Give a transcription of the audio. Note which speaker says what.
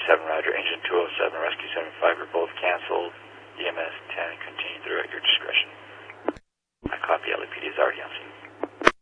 Speaker 1: 7, Roger. Engine 207, Rescue 75 are both canceled. EMS 10, continue the direct your